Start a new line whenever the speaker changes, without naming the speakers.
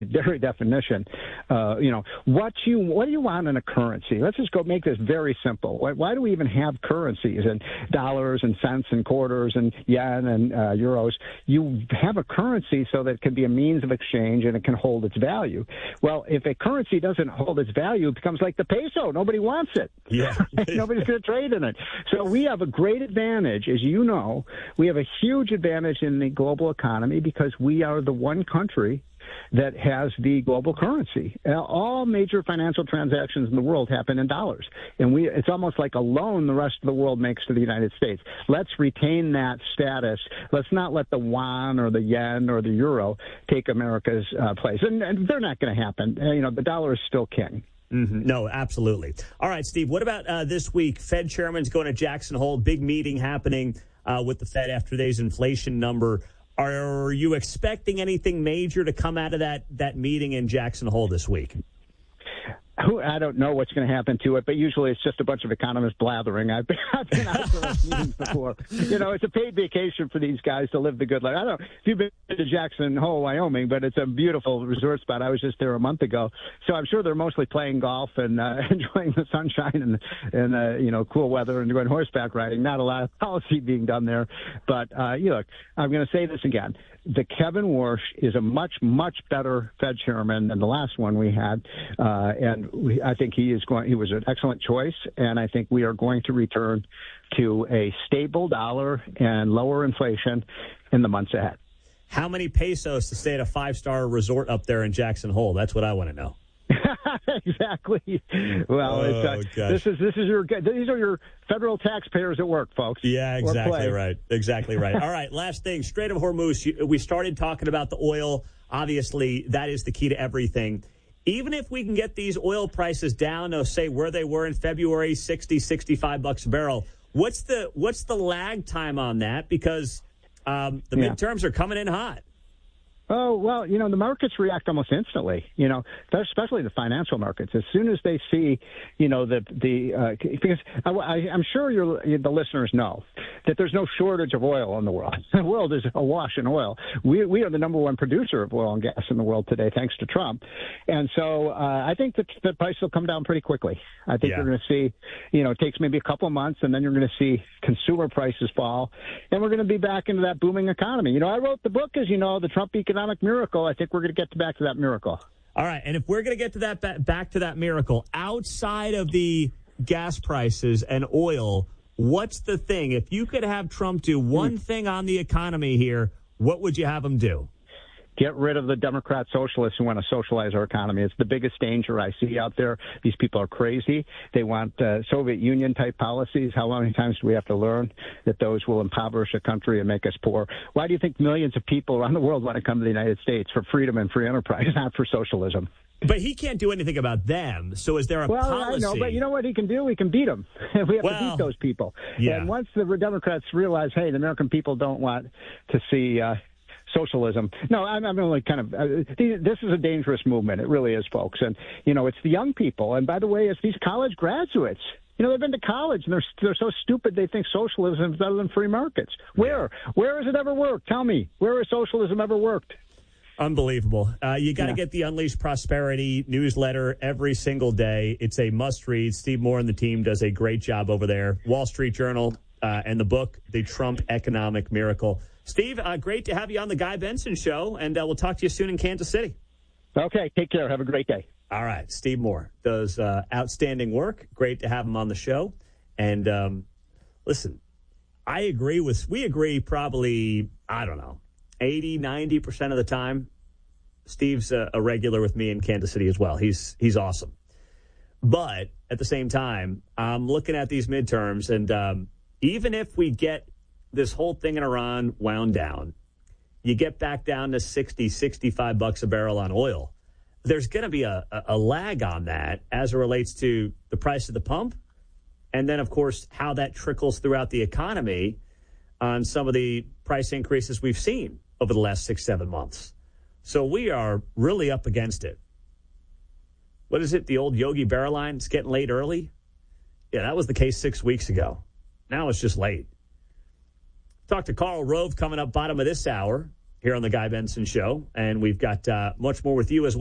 very definition, what do you want in a currency? Let's just go make this very simple. Why do we even have currencies and dollars and cents and quarters and yen and euros? You have a currency so that it can be a means of exchange and it can hold its value. Well, if a currency doesn't hold its value, it becomes like the peso. Nobody wants it.
Yeah.
Nobody's going to trade in it. So we have a great advantage, as you know. We have a huge advantage in the global economy because we are the one country that has the global currency. All major financial transactions in the world happen in dollars. And it's almost like a loan the rest of the world makes to the United States. Let's retain that status. Let's not let the yuan or the yen or the euro take America's place. And they're not going to happen. The dollar is still king.
Mm-hmm. No, absolutely. All right, Steve, what about this week? Fed chairman's going to Jackson Hole. Big meeting happening with the Fed after today's inflation number. Are you expecting anything major to come out of that meeting in Jackson Hole this week?
I don't know what's going to happen to it, but usually it's just a bunch of economists blathering. I've been out to those meetings before. It's a paid vacation for these guys to live the good life. I don't know if you've been to Jackson Hole, Wyoming, but it's a beautiful resort spot. I was just there a month ago, so I'm sure they're mostly playing golf and enjoying the sunshine and cool weather and going horseback riding. Not a lot of policy being done there, but look, I'm going to say this again. The Kevin Warsh is a much, much better Fed chairman than the last one we had, and I think he was an excellent choice, and I think we are going to return to a stable dollar and lower inflation in the months ahead.
How many pesos to stay at a 5-star resort up there in Jackson Hole? That's what I want to know.
Exactly. Well, these are your federal taxpayers at work, folks.
Yeah, exactly right. Exactly right. All right, last thing, Strait of Hormuz. We started talking about the oil. Obviously, that is the key to everything. Even if we can get these oil prices down to, say, where they were in February, $60-65 a barrel, what's the lag time on that? Because the midterms are coming in hot.
Oh, well, the markets react almost instantly, especially the financial markets. As soon as they see, because I'm sure the listeners know that there's no shortage of oil in the world. The world is awash in oil. We are the number one producer of oil and gas in the world today, thanks to Trump. And so I think that the price will come down pretty quickly. I think you're going to see, it takes maybe a couple of months, and then you're going to see consumer prices fall, and we're going to be back into that booming economy. I wrote the book, as you know, the Trump Economic Miracle. I think we're going to get back to that miracle.
All right, and if we're going to get to that back to that miracle, outside of the gas prices and oil, what's the thing? If you could have Trump do one thing on the economy here, what would you have him do?
Get rid of the Democrat socialists who want to socialize our economy. It's the biggest danger I see out there. These people are crazy. They want Soviet Union-type policies. How many times do we have to learn that those will impoverish a country and make us poor? Why do you think millions of people around the world want to come to the United States? For freedom and free enterprise, not for socialism.
But he can't do anything about them. So is there a policy?
Well, I know, but you know what he can do? He can beat them. We have to beat those people.
Yeah.
And once the Democrats realize, hey, the American people don't want to see socialism. No, I'm only kind of this is a dangerous movement. It really is, folks. And, it's the young people. And by the way, it's these college graduates. They've been to college, and they're so stupid they think socialism is better than free markets. Where has it ever worked? Tell me. Where has socialism ever worked?
Unbelievable. You got to get the Unleashed Prosperity newsletter every single day. It's a must-read. Steve Moore and the team does a great job over there. Wall Street Journal and the book, The Trump Economic Miracle. Steve, great to have you on the Guy Benson Show, and we'll talk to you soon in Kansas City.
Okay, take care. Have a great day.
All right, Steve Moore does outstanding work. Great to have him on the show. And listen, we agree probably, 80, 90% of the time. Steve's a regular with me in Kansas City as well. He's awesome. But at the same time, I'm looking at these midterms, and even if we get this whole thing in Iran wound down, you get back down to $60-65 a barrel on oil, there's going to be a lag on that as it relates to the price of the pump, and then, of course, how that trickles throughout the economy on some of the price increases we've seen over the last 6-7 months. So we are really up against it. What is it, the old Yogi Berra line? It's getting late early? Yeah, that was the case 6 weeks ago. Now it's just late. Talk to Karl Rove coming up bottom of this hour. here on the Guy Benson Show. And we've got much more with you as well.